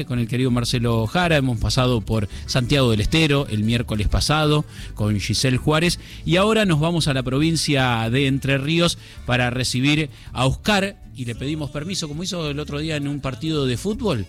con el querido Marcelo Jara, hemos pasado por Santiago del Estero el miércoles pasado con Giselle Juárez y ahora nos vamos a la provincia de Entre Ríos para recibir a Oscar y le pedimos permiso, como hizo el otro día en un partido de fútbol,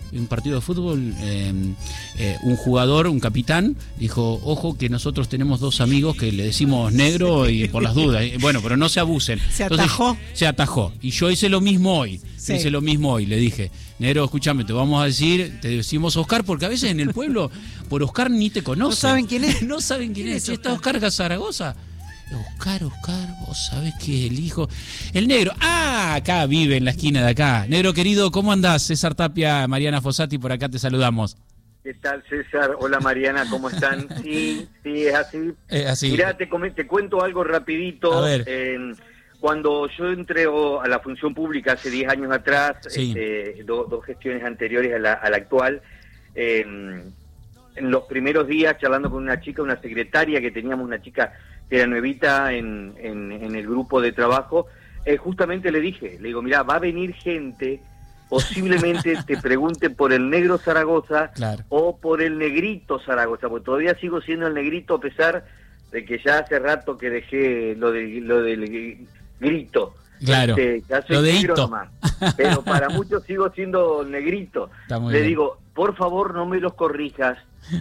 un jugador, un capitán, dijo, ojo que nosotros tenemos dos amigos que le decimos negro y por las dudas, bueno, pero no se abusen. Se atajó. Y yo hice lo mismo hoy. Sí. Hice lo mismo hoy, le dije, negro, escúchame, te vamos a decir, te decimos Oscar, porque a veces en el pueblo, por Oscar ni te conocen. No saben quién es. No saben quién es. ¿Está Oscar Zaragoza? Oscar, vos sabés que el hijo... El negro, acá vive en la esquina de acá. Negro querido, ¿cómo andás? César Tapia, Mariana Fossati, por acá te saludamos. ¿Qué tal, César? Hola, Mariana, ¿cómo están? Sí, es así. Así. Mirá, te cuento algo rapidito. A ver. Cuando yo entré a la función pública hace 10 años atrás, sí. Dos gestiones anteriores a la actual, en los primeros días charlando con una secretaria que teníamos, una chica que era nuevita en el grupo de trabajo, justamente le digo, mirá, va a venir gente, posiblemente te pregunte por el negro Zaragoza, claro, o por el negrito Zaragoza, porque todavía sigo siendo el negrito a pesar de que ya hace rato que dejé lo del grito. Claro, lo de negro nomás. Pero para muchos sigo siendo negrito. Le digo, por favor no me los corrijas,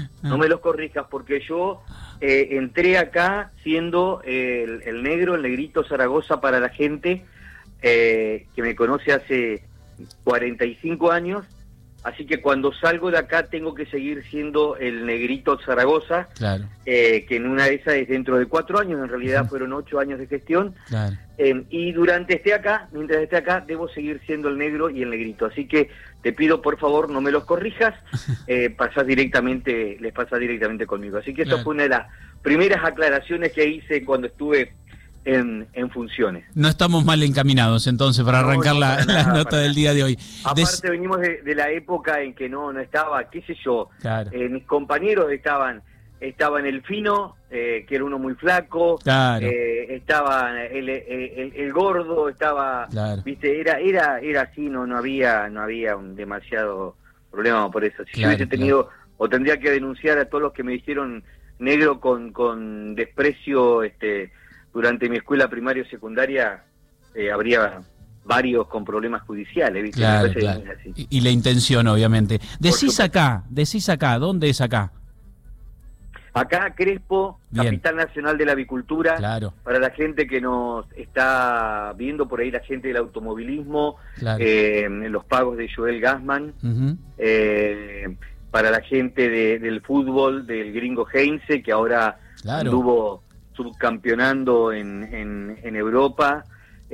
porque yo entré acá siendo el negro, el negrito Zaragoza para la gente que me conoce hace 45 años, así que cuando salgo de acá tengo que seguir siendo el negrito Zaragoza, claro, que en una de esas es dentro de 4 años, en realidad fueron 8 años de gestión, claro, y mientras esté acá, debo seguir siendo el negro y el negrito, así que te pido por favor no me los corrijas, les pasa directamente conmigo, así que esa fue una de las primeras aclaraciones que hice cuando estuve en funciones. No estamos mal encaminados entonces para arrancar la nota del día de hoy. Aparte venimos de la época en que no estaba, qué sé yo, claro, mis compañeros estaban el fino, que era uno muy flaco, claro, estaba el gordo, estaba, claro, viste, era así, no había un demasiado problema por eso. Si claro, yo hubiese tenido, claro, o tendría que denunciar a todos los que me dijeron negro con desprecio, durante mi escuela primaria o secundaria, habría varios con problemas judiciales, ¿viste? Claro, claro. Y la intención, obviamente. Decís acá, ¿dónde es acá? Acá, Crespo, bien, capital nacional de la avicultura, claro, para la gente que nos está viendo, por ahí la gente del automovilismo, claro, los pagos de Joel Gassman, para la gente del fútbol, del gringo Heinze, que ahora, claro, anduvo subcampeonando en Europa,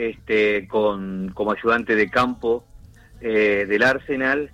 como ayudante de campo del Arsenal.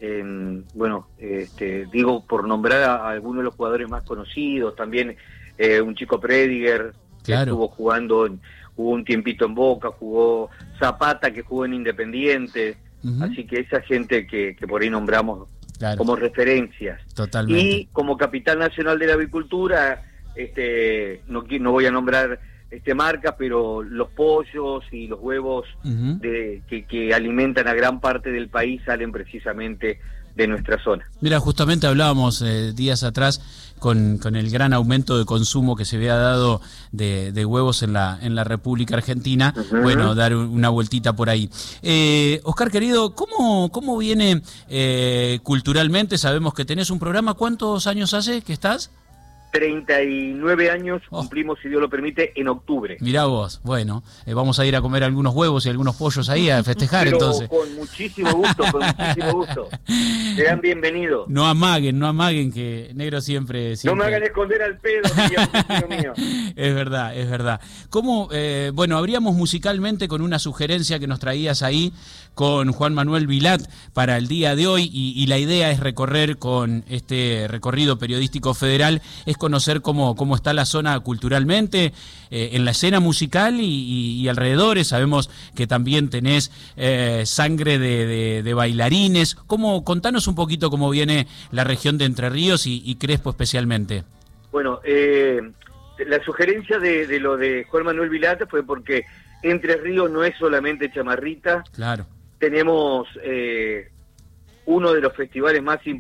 Digo, por nombrar a algunos de los jugadores más conocidos, también un chico Prediger, que claro, estuvo jugando, jugó un tiempito en Boca, jugó Zapata, que jugó en Independiente, así que esa gente que por ahí nombramos, claro, como referencias. Totalmente. Y como capital nacional de la avicultura, no voy a nombrar marcas, pero los pollos y los huevos que alimentan a gran parte del país salen precisamente de nuestra zona. Mira, justamente hablábamos días atrás con el gran aumento de consumo que se había dado de huevos en la República Argentina. Bueno, dar una vueltita por ahí. Oscar, querido, ¿cómo viene culturalmente? Sabemos que tenés un programa. ¿Cuántos años hace que estás? 39 años cumplimos, si Dios lo permite, en octubre. Mirá vos, bueno, vamos a ir a comer algunos huevos y algunos pollos ahí a festejar. Pero entonces. Con muchísimo gusto. Serán bienvenidos. No amaguen, que negro siempre. No me hagan esconder al pedo, mío. Es verdad. ¿Cómo, abríamos musicalmente con una sugerencia que nos traías ahí con Juan Manuel Vilat para el día de hoy, y la idea es recorrer con este recorrido periodístico federal, es conocer cómo está la zona culturalmente, en la escena musical y alrededores. Sabemos que también tenés sangre de bailarines. Contanos un poquito cómo viene la región de Entre Ríos y Crespo especialmente. Bueno, la sugerencia de lo de Juan Manuel Vilat fue porque Entre Ríos no es solamente chamarrita. Claro. Tenemos uno de los festivales más importantes